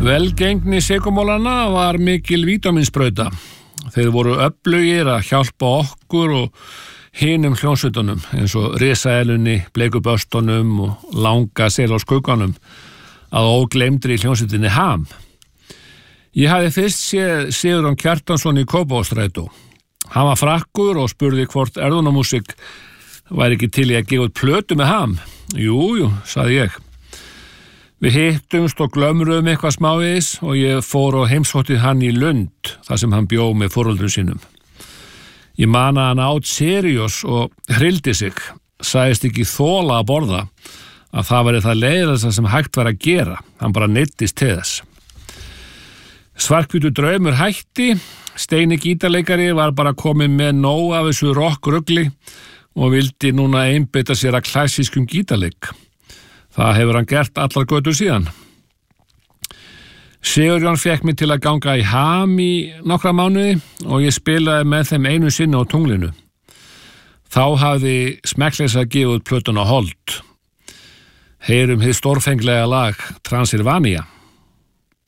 Velgengni sykurmolana var mikil vítamínsbrauta. Þeir voru öflugir að hjálpa okkur og hinum hljómsveitunum eins og risaeðlunni, bleikuböstunum og langa sel á skugganum að ógleymdri hljómsveitinni Ham. Ég hafði fyrst séð Sigurjón Kjartansson í Kópavogsstrætó. Hann var frakkur og spurði hvort erðunamúsík væri ekki til í að gefa út plötu með Ham. Jú, sagði ég. Við hittumst og glömruðum eitthvað smávegis og ég fór og heimsótti hann í Lund, þar sem hann bjó með foreldrum sínum. Ég man að hann át Seriós og hrildi sig, sagðist ekki þola að borða, að það væri það leiðasta sem hægt var að gera. Hann bara neyddist til þess. Svarthvítur draumur hætti, Steini gítarleikari var bara kominn með nóg af þessu rockrugli og vildi núna einbeita sér að klassískum gítarleik. Það hefur hann gert allar götur síðan. Sigurjón fékk mig til að ganga í Ham í nokkra mánuði og ég spilaði með þeim einu sinni á tunglinu. Þá hafði Smekkleysa gefið út plötuna Hold. Heyrum hið stórfenglega lag Transylvania.